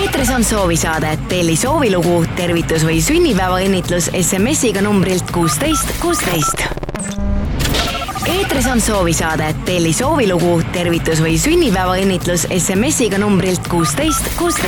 Eetris on soovisaade, telli soovilugu, tervitus või sünnipäevaõnnitlus SMS-iga numbrilt 16 16. Eetris on soovisaade, telli soovilugu, tervitus või sünnipäevaõnnitlus SMS-iga numbrilt 16 16.